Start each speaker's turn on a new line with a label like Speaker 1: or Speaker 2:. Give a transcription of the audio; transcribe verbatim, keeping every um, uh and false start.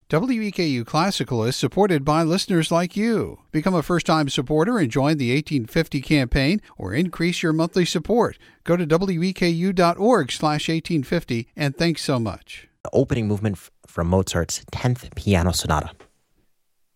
Speaker 1: W E K U Classical is supported by listeners like you. Become a first-time supporter and join the eighteen fifty campaign or increase your monthly support. Go to W E K U dot org slash eighteen fifty and thanks so much.
Speaker 2: The opening movement from Mozart's tenth Piano Sonata.